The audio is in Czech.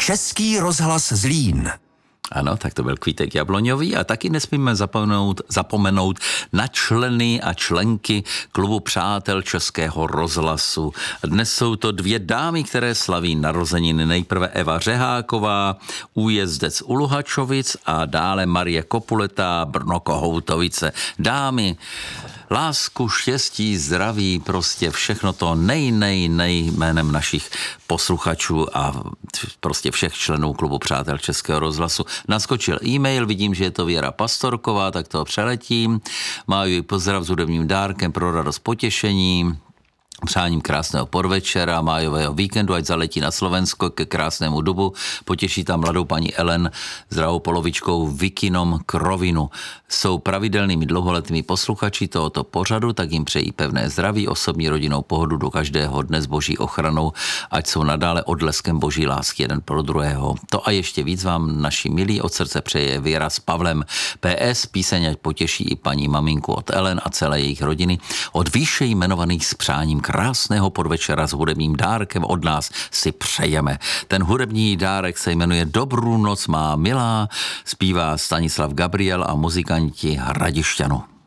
Český rozhlas Zlín. Ano, tak to byl Kvítek Jabloňový a taky nesmíme zapomenout na členy a členky klubu přátel Českého rozhlasu. Dnes jsou to dvě dámy, které slaví narozeniny. Nejprve Eva Řeháková, újezdec u Luhačovic a dále Marie Kopuleta, Brno Kohoutovice. Dámy, lásku, štěstí, zdraví, prostě všechno to nej jménem našich posluchačů a prostě všech členů klubu přátel Českého rozhlasu. Naskočil e-mail, vidím, že je to Věra Pastorková, tak to přeletím. Máju pozdrav s hudebním dárkem pro radost potěšení. Přáním krásného podvečera, májového víkendu, ať zaletí na Slovensko ke krásnému dubu. Potěší tam mladou paní Ellen s drahou polovičkou Vikinom Krovinu. Jsou pravidelnými dlouholetými posluchači tohoto pořadu, tak jim přejí pevné zdraví, osobní rodinnou pohodu do každého dne s boží ochranou, ať jsou nadále odleskem boží lásky jeden pro druhého. To a ještě víc vám naši milí od srdce přeje Věra s Pavlem. PS, píseň ať potěší i paní maminku od Ellen a celé jejich rodiny. Od výše jmenovaných s přáním krásného podvečera s hudebním dárkem od nás si přejeme. Ten hudební dárek se jmenuje Dobrou noc má milá, zpívá Stanislav Gabriel a muzikanti Hradišťanu.